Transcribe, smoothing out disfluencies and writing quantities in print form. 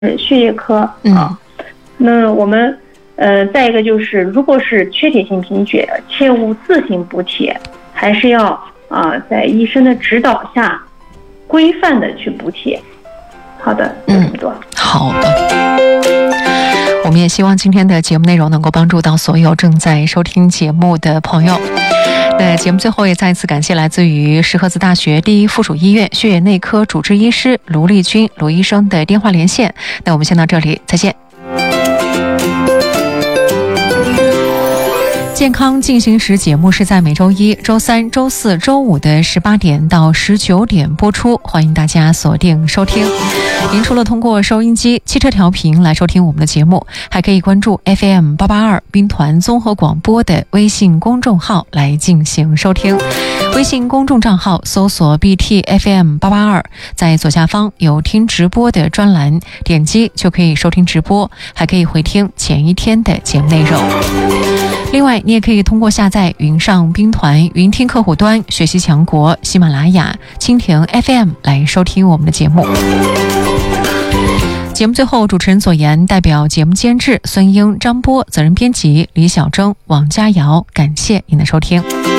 血液科啊。那我们再一个就是，如果是缺铁性贫血，切勿自行补铁，还是要在医生的指导下规范的去补铁。好的，就这么多。 好的。我们也希望今天的节目内容能够帮助到所有正在收听节目的朋友。那节目最后也再次感谢来自于石河子大学第一附属医院血液内科主治医师卢丽君卢医生的电话连线。那我们先到这里，再见。健康进行时节目是在每周一、周三、周四、周五的18点到19点播出，欢迎大家锁定收听。您除了通过收音机、汽车调频来收听我们的节目，还可以关注 FM882 兵团综合广播的微信公众号来进行收听。微信公众账号搜索 BTFM882，在左下方有听直播的专栏，点击就可以收听直播，还可以回听前一天的节目内容。另外，你也可以通过下载云上兵团云听客户端、学习强国、喜马拉雅、蜻蜓 FM 来收听我们的节目。节目最后，主持人左岩代表节目监制孙英、张波，责任编辑李小征、王佳瑶，感谢您的收听。